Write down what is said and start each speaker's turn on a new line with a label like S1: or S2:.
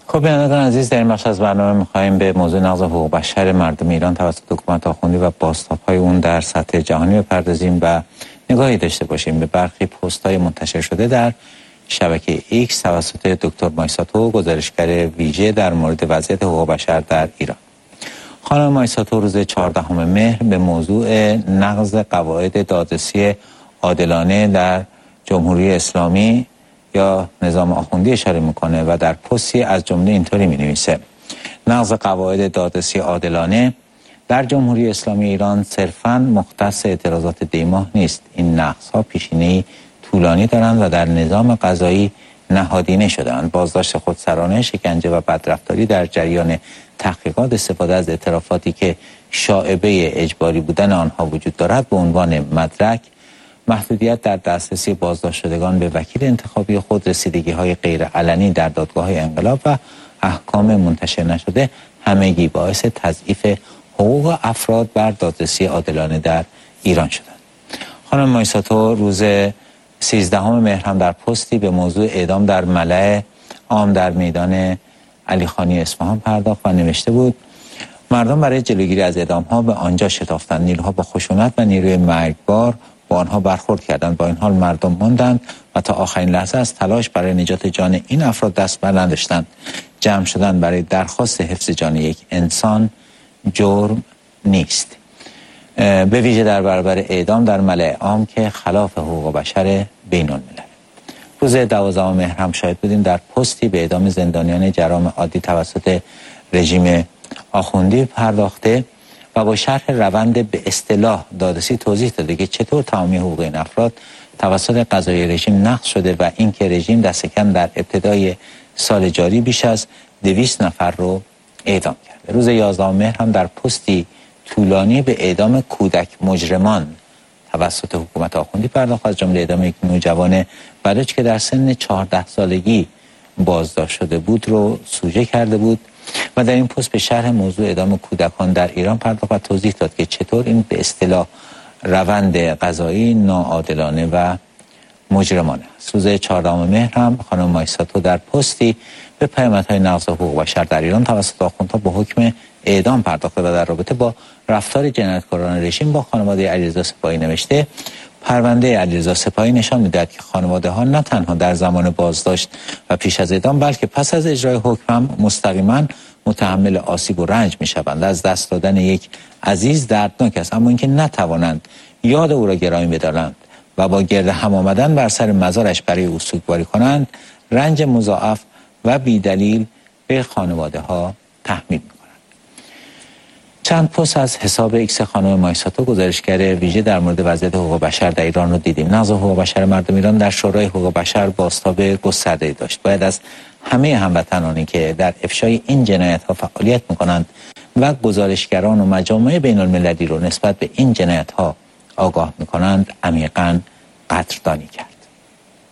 S1: خب بینندگان عزیز، در این بخش از برنامه می‌خوایم به موضوع نقض حقوق بشر مردم ایران توسط حکومت آخوندی و بازتاب‌های اون در سطح جهانی بپردازیم و نگاهی داشته باشیم به برخی پست‌های منتشر شده در شبکه ایکس توسط دکتر مایساتو، گزارشگر ویژه در مورد وضعیت حقوق بشر در ایران. خانم مایساتو روز 14 مهر به موضوع نقض قواعد دادرسی عادلانه در جمهوری اسلامی یا نظام آخوندی اشاره میکنه و در پستی از جمله اینطوری مینویسه: نقض قواعد دادرسی عادلانه در جمهوری اسلامی ایران صرفاً مختص اعتراضات دیماه نیست. این نقض‌ها پیشینه‌ای طولانی دارند و در نظام قضایی نهادینه شده‌اند. بازداشت خودسرانه، شکنجه و بدرفتاری در جریان تحقیقات، استفاده از اعترافاتی که شائبه اجباری بودن آنها وجود دارد به عنوان مدرک، محدودیت در دسترسی بازداشت شدگان به وکیل انتخابی خود، رسیدگی‌های غیر علنی در دادگاه‌های انقلاب و احکام منتشر نشده همگی باعث تضعیف حقوق افراد بر دادرسی عادلانه در ایران شدند. خانم مایساتو روز 13 مهر هم در پستی به موضوع اعدام در ملأ عام در میدان علیخانی اصفهان پرداخت و نوشته بود: مردم برای جلوگیری از اعدام‌ها به آنجا شتافتند. نیروها با خشونت و نیروی مرگبار با آنها برخورد کردند. با این حال مردم ماندند و تا آخرین لحظه از تلاش برای نجات جان این افراد دست بر نداشتند. جمع شدن برای درخواست حفظ جان یک انسان جرم نیست، به ویژه در برابر اعدام در ملأ عام که خلاف حقوق بشر بین‌الملل. روز 12 مهر هم شاهد بودیم در پستی به اعدام زندانیان جرائم عادی توسط رژیم آخوندی پرداخته و با شرح روند به اصطلاح دادرسی توضیح داده که چطور تمامی حقوق این افراد توسط قضای رژیم نقض شده و اینکه رژیم دست کم در ابتدای سال جاری بیش از 200 نفر رو اعدام کرده. روز 11 مهر هم در پستی طولانی به اعدام کودک مجرمان توسط حکومت آخوندی پرداخت، از جمله اعدام یک نوجوان بلوچ که در سن 14 سالگی بازداشت شده بود رو سوژه کرده بود و در این پست به شرح موضوع اعدام کودکان در ایران پرداخت و توضیح داد که چطور این به اصطلاح روند قضایی ناعادلانه و مجرمانه است. روز 14 مهر هم خانم مایساتو در پستی به پیامدهای نقض حقوق بشر در ایران توسط آخوندها با حکم اعدام پرداخته و در رابطه با رفتار جنایتکاران رژیم با خانواده علیرضا سپاهی نوشته: پرونده علیرضا سپاهی نشان می‌دهد که خانواده ها نه تنها در زمان بازداشت و پیش از اعدام بلکه پس از اجرای حکم هم مستقیما متحمل آسیب و رنج می‌شوند. از دست دادن یک عزیز دردناک است، اما اینکه نتوانند یاد او را گرامی بدارند و با گرد هم آمدن بر سر مزارش برای او سوگواری کنند، رنج مضاعف و بی‌دلیل به خانواده ها تحمیل می‌کنند. چند پست از حساب ایکس خانم مایساتو، گزارشگر ویژه در مورد وضعیت حقوق بشر در ایران رو دیدیم. نقض حقوق بشر مردم ایران در شورای حقوق بشر بازتاب گسترده‌ای داشت. باید از همه هموطنانی که در افشای این جنایت‌ها فعالیت می‌کنند و گزارشگران و مجامع بین‌المللی رو نسبت به این جنایت‌ها آگاه می‌کنند عمیقاً قدردانی کرد.